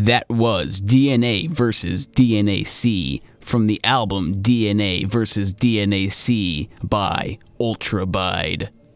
That was DNA vs. DNAC from the album DNA vs. DNAC by Ultrabide.